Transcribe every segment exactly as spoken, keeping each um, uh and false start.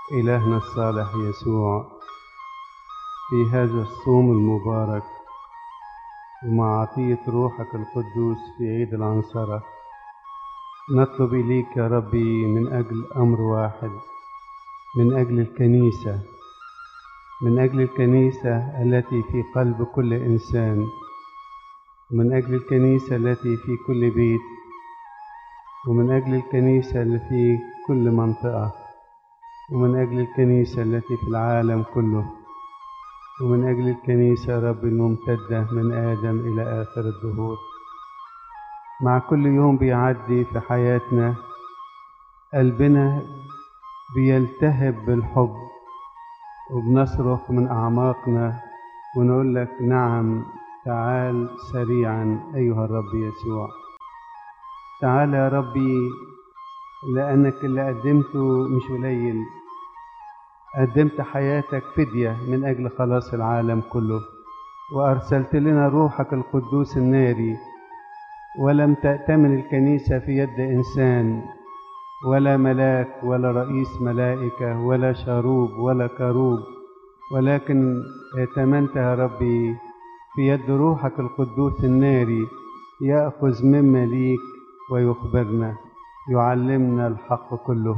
إلهنا الصالح يسوع، في هذا الصوم المبارك ومع عطية روحك القدوس في عيد العنصرة نطلب إليك يا ربي من أجل أمر واحد، من أجل الكنيسة، من أجل الكنيسة التي في قلب كل إنسان، ومن أجل الكنيسة التي في كل بيت، ومن أجل الكنيسة التي في كل منطقة، ومن أجل الكنيسة التي في العالم كله، ومن أجل الكنيسة يا رب الممتدة من آدم إلى آخر الدهور. مع كل يوم بيعدي في حياتنا قلبنا بيلتهب بالحب، وبنصرخ من أعماقنا ونقول لك نعم، تعال سريعا أيها الرب يسوع. تعال يا ربي، لأنك اللي قدمته مش قليل، قدمت حياتك فدية من أجل خلاص العالم كله، وأرسلت لنا روحك القدوس الناري، ولم تأتمن الكنيسة في يد إنسان ولا ملاك ولا رئيس ملائكة ولا شاروب ولا كروب، ولكن ائتمنتها يا ربي في يد روحك القدوس الناري، يأخذ مما ليك ويخبرنا، يعلمنا الحق كله،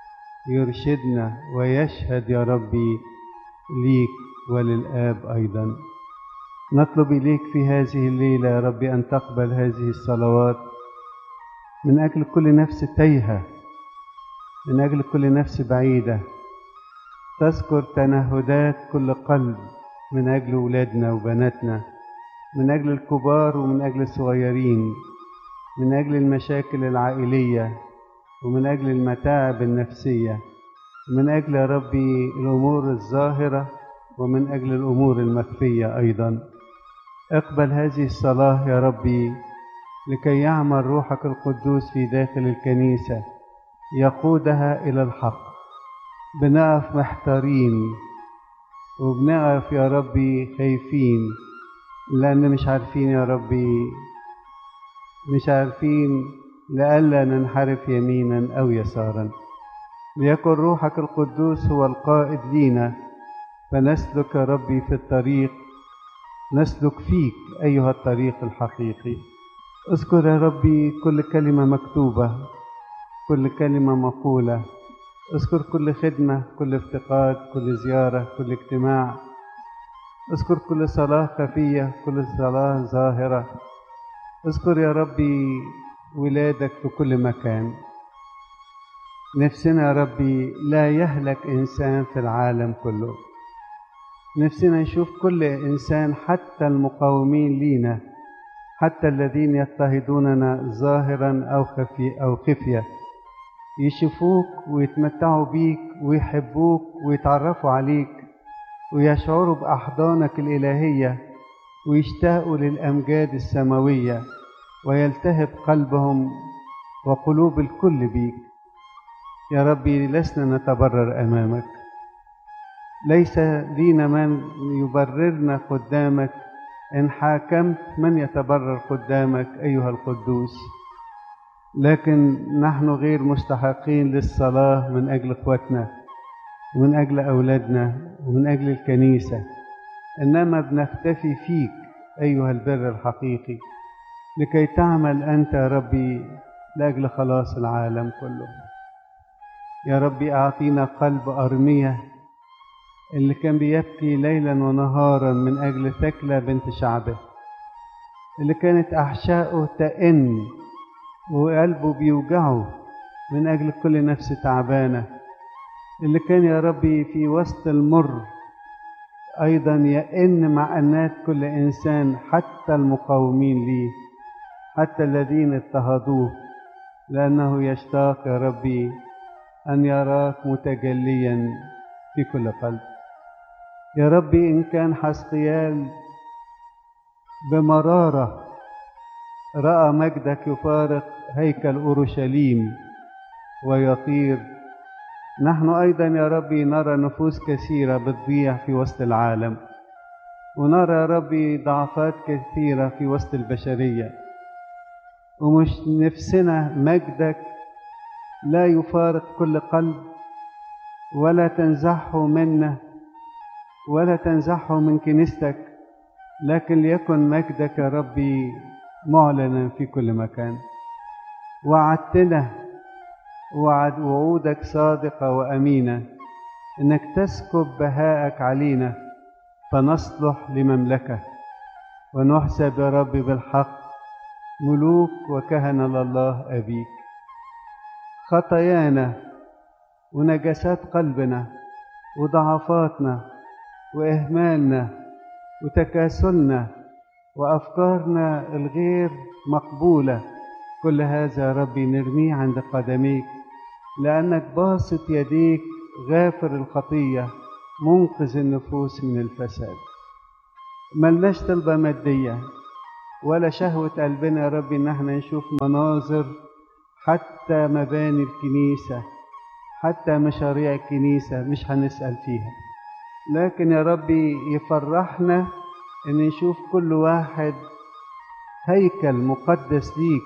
يرشدنا ويشهد يا ربي ليك وللآب أيضا. نطلب إليك في هذه الليلة يا ربي أن تقبل هذه الصلوات من أجل كل نفس تايهة، من أجل كل نفس بعيدة، تذكر تنهدات كل قلب من أجل أولادنا وبناتنا، من أجل الكبار ومن أجل الصغيرين، من أجل المشاكل العائلية ومن أجل المتاعب النفسية، من أجل يا ربي الأمور الظاهرة ومن أجل الأمور المخفية أيضا. اقبل هذه الصلاة يا ربي لكي يعمل روحك القدوس في داخل الكنيسة، يقودها إلى الحق. بنقف محتارين وبنقف يا ربي خايفين، لأن مش عارفين يا ربي، مش عارفين لئلا ننحرف يمينا أو يسارا. ليكن روحك القدوس هو القائد لينا، فنسلك يا ربي في الطريق، نسلك فيك أيها الطريق الحقيقي. اذكر يا ربي كل كلمة مكتوبة، كل كلمة مقولة، اذكر كل خدمة، كل افتقاد، كل زيارة، كل اجتماع، اذكر كل صلاة خفية، كل صلاة ظاهرة. اذكر يا ربي ولادك في كل مكان. نفسنا يا ربي لا يهلك إنسان في العالم كله، نفسنا نشوف كل إنسان، حتى المقاومين لينا، حتى الذين يضطهدوننا ظاهرا أو خفي أو خفية، يشوفوك ويتمتعوا بيك ويحبوك ويتعرفوا عليك ويشعروا بأحضانك الإلهية ويشتاقوا للأمجاد السماوية، ويلتهب قلبهم وقلوب الكل بيك. يا ربي لسنا نتبرر أمامك، ليس لينا من يبررنا قدامك، إن حاكمت من يتبرر قدامك أيها القدوس، لكن نحن غير مستحقين للصلاة من أجل إخوتنا ومن أجل أولادنا ومن أجل الكنيسة، إنما بنختفي فيك أيها البر الحقيقي، لكي تعمل أنت يا ربي لأجل خلاص العالم كله. يا ربي أعطينا قلب أرمية اللي كان بيبكي ليلا ونهارا من أجل ثكلى بنت شعبه، اللي كانت أحشاؤه تئن وقلبه بيوجعه من أجل كل نفس تعبانة، اللي كان يا ربي في وسط المر أيضا يئن مع أنات كل إنسان، حتى المقاومين ليه، حتى الذين اضطهدوه، لأنه يشتاق يا ربي أن يراك متجليا في كل قلب. يا ربي إن كان حسقيال بمرارة رأى مجدك يفارق هيكل أورشليم ويطير، نحن أيضا يا ربي نرى نفوس كثيرة بتضيع في وسط العالم، ونرى يا ربي ضعفات كثيرة في وسط البشرية، ومش نفسنا مجدك لا يفارق كل قلب، ولا تنزعه منا ولا تنزعه من كنيستك، لكن ليكن مجدك يا ربي معلنا في كل مكان. وعدتنا وعد وعودك صادقة وأمينة إنك تسكب بهاءك علينا فنصلح لمملكة ونحسب يا ربي بالحق ملوك وكهنة لله أبيك. خطايانا ونجاسات قلبنا وضعفاتنا وإهمالنا وتكاسلنا وأفكارنا الغير مقبولة، كل هذا يا ربي نرميه عند قدميك، لأنك باسط يديك غافر الخطية منقذ النفوس من الفساد. ملناش طلبة مادية ولا شهوة قلبنا يا ربي إن احنا نشوف مناظر، حتى مباني الكنيسة حتى مشاريع الكنيسة مش هنسأل فيها، لكن يا ربي يفرحنا إن نشوف كل واحد هيكل مقدس ليك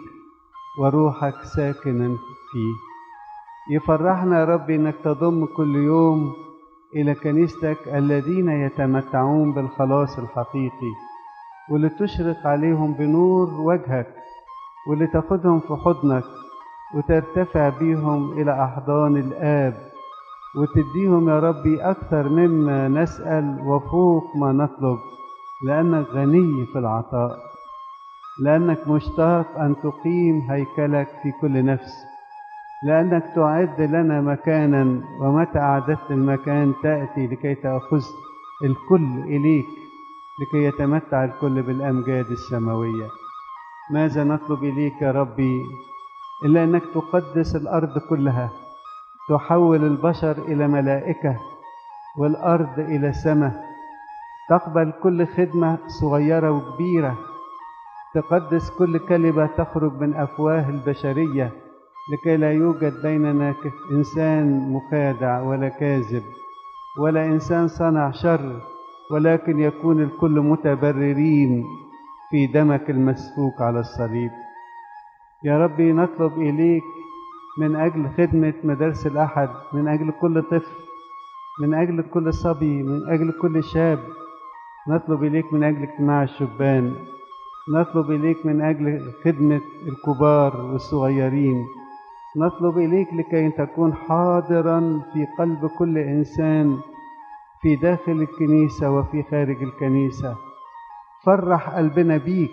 وروحك ساكنا فيه. يفرحنا يا ربي إنك تضم كل يوم إلى كنيستك الذين يتمتعون بالخلاص الحقيقي، واللي تشرق عليهم بنور وجهك، واللي تاخدهم في حضنك وترتفع بيهم إلى أحضان الآب، وتديهم يا ربي أكثر مما نسأل وفوق ما نطلب، لأنك غني في العطاء، لأنك مشتاق أن تقيم هيكلك في كل نفس، لأنك تعد لنا مكانا، ومتى أعددت المكان تأتي لكي تأخذ الكل إليك لكي يتمتع الكل بالأمجاد السماوية. ماذا نطلب إليك يا ربي إلا أنك تقدس الأرض كلها، تحول البشر إلى ملائكة والأرض إلى سماء، تقبل كل خدمة صغيرة وكبيرة، تقدس كل كلمة تخرج من أفواه البشرية لكي لا يوجد بيننا إنسان مخادع ولا كاذب ولا إنسان صنع شر، ولكن يكون الكل متبررين في دمك المسفوك على الصليب. يا ربي نطلب إليك من أجل خدمة مدارس الأحد، من أجل كل طفل، من أجل كل صبي، من أجل كل شاب. نطلب إليك من أجل اجتماع الشبان، نطلب إليك من أجل خدمة الكبار والصغيرين، نطلب إليك لكي تكون حاضرا في قلب كل إنسان في داخل الكنيسة وفي خارج الكنيسة. فرح قلبنا بيك،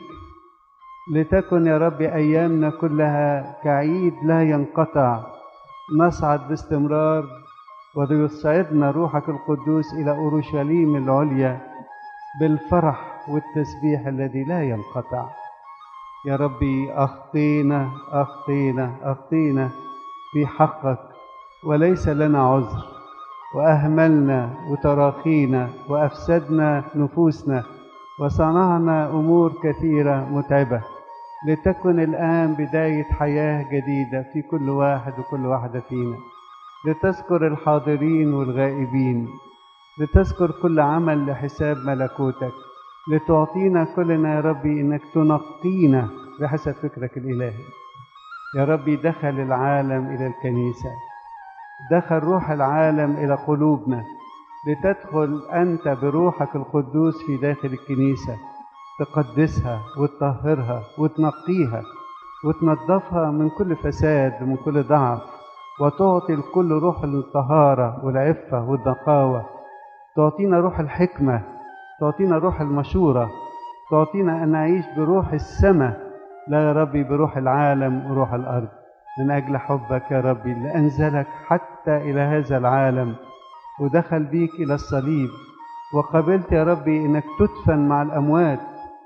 لتكن يا رب أيامنا كلها كعيد لا ينقطع، نصعد باستمرار ويصعدنا روحك القدوس إلى أورشليم العليا بالفرح والتسبيح الذي لا ينقطع. يا ربي أخطينا أخطينا أخطينا في حقك وليس لنا عذر، وأهملنا وتراخينا وأفسدنا نفوسنا وصنعنا أمور كثيرة متعبة، لتكن الآن بداية حياة جديدة في كل واحد وكل واحدة فينا، لتذكر الحاضرين والغائبين، لتذكر كل عمل لحساب ملكوتك، لتعطينا كلنا يا ربي إنك تنقينا بحسب فكرك الإلهي. يا ربي دخل العالم إلى الكنيسة، دخل روح العالم إلى قلوبنا، لتدخل أنت بروحك القدوس في داخل الكنيسة، تقدسها وتطهرها وتنقيها وتنظفها من كل فساد ومن كل ضعف، وتعطي الكل روح الطهارة والعفة والنقاوة، تعطينا روح الحكمة، تعطينا روح المشورة، تعطينا أن نعيش بروح السماء لا يا ربي بروح العالم وروح الأرض. من أجل حبك يا ربي اللي أنزلك حتى إلى هذا العالم ودخل بيك إلى الصليب، وقبلت يا ربي إنك تدفن مع الأموات.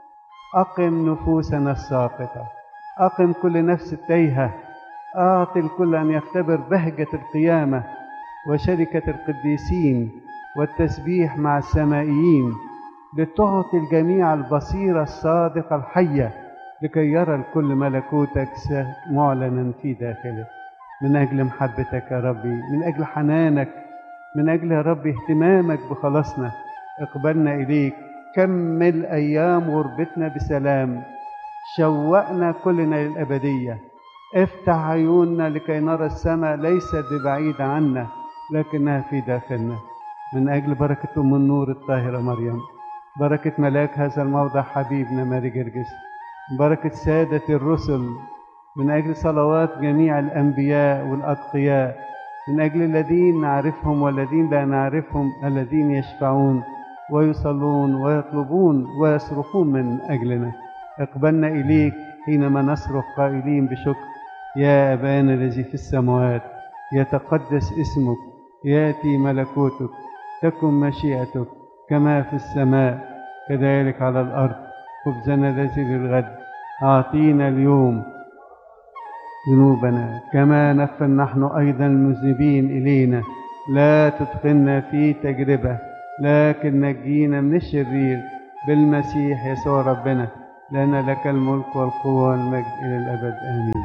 أقم نفوسنا الساقطة، أقم كل نفس التايهة، أعطي الكل أن يختبر بهجة القيامة وشركة القديسين والتسبيح مع السمائيين، لتعطي الجميع البصيرة الصادقة الحية لكي يرى الكل ملكوتك معلنا في داخله. من أجل محبتك يا ربي، من أجل حنانك، من أجل يا ربي اهتمامك بخلاصنا، اقبلنا إليك. كمل أيام غربتنا بسلام، شوقنا كلنا للأبدية، افتح عيوننا لكي نرى السماء ليست ببعيدة عنا، لكنها في داخلنا. من أجل بركة أم النور الطاهرة مريم، بركة ملاك هذا الموضع حبيبنا ماري جرجس، بركة سادة الرسل، من أجل صلوات جميع الأنبياء والأتقياء، من أجل الذين نعرفهم والذين لا نعرفهم، الذين يشفعون ويصلون ويطلبون ويصرخون من أجلنا. اقبلنا إليك حينما نصرخ قائلين بشكر: يا أبانا الذي في السماوات، يتقدس اسمك، يأتي ملكوتك، تكن مشيئتك كما في السماء كذلك على الأرض. خبزنا الذي للغد أعطينا اليوم ذنوبنا كما نغفر نحن أيضا المذنبين إلينا، لا تدخلنا في تجربة لكن نجينا من الشرير بالمسيح يسوع ربنا، لأن لك الملك والقوة والمجد إلى الأبد آمين.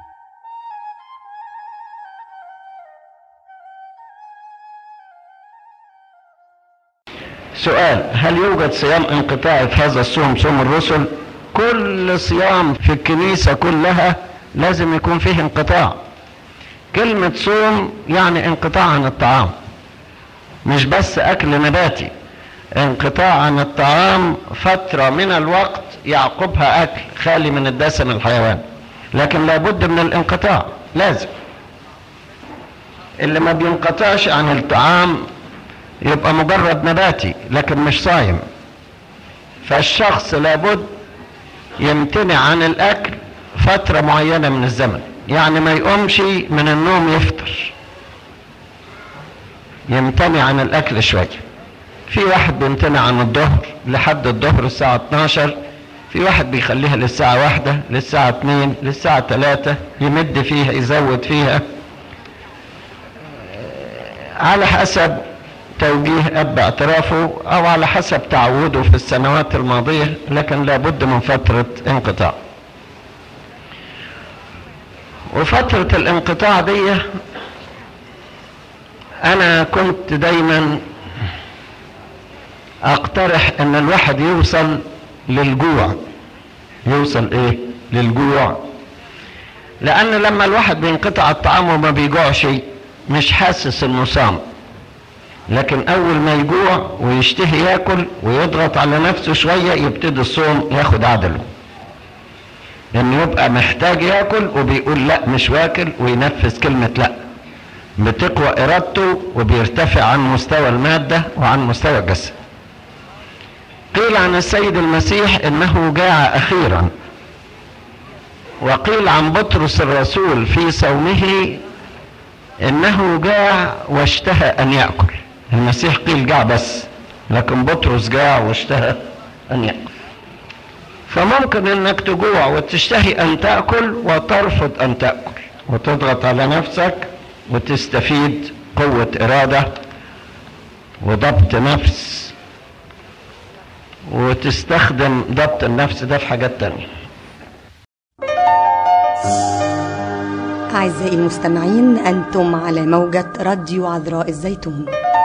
سؤال: هل يوجد صيام انقطاعي في هذا الصوم، صوم الرسل؟ كل صيام في الكنيسة كلها لازم يكون فيه انقطاع. كلمة صوم يعني انقطاع عن الطعام، مش بس أكل نباتي، انقطاع عن الطعام فترة من الوقت يعقبها أكل خالي من الدسم الحيواني، لكن لابد من الانقطاع لازم. اللي ما بينقطعش عن الطعام يبقى مجرد نباتي لكن مش صايم. فالشخص لابد يمتنع عن الأكل فترة معينة من الزمن، يعني ما يقومش من النوم يفطر، يمتنع عن الأكل شوية. في واحد بيمتنع عن الظهر لحد الظهر الساعة اتناشر، في واحد بيخليها للساعة واحدة، للساعة اتنين، للساعة تلاتة، يمد فيها يزود فيها على حسب توجيه أب اعترافه أو على حسب تعوده في السنوات الماضية، لكن لابد من فترة انقطاع. وفترة الانقطاع دي أنا كنت دايما أقترح أن الواحد يوصل للجوع. يوصل إيه؟ للجوع. لأن لما الواحد بينقطع الطعام وما بيجوعش مش حاسس إنه صام، لكن أول ما يجوع ويشتهي ياكل ويضغط على نفسه شوية يبتدي الصوم ياخد عدله، لأنه يبقى محتاج ياكل وبيقول لا مش واكل وينفذ كلمة لا، بتقوى إرادته وبيرتفع عن مستوى المادة وعن مستوى الجسد. قيل عن السيد المسيح إنه جاع أخيرا، وقيل عن بطرس الرسول في صومه إنه جاع واشتهى أن يأكل. المسيح قيل جاع بس، لكن بطرس جاع واشتهى أن يأكل. فممكن إنك تجوع وتشتهي أن تأكل وترفض أن تأكل، وتضغط على نفسك وتستفيد قوة إرادة وضبط نفس، وتستخدم ضبط النفس ده في حاجات تانية. أعزائي المستمعين، أنتم على موجة راديو عذراء الزيتون.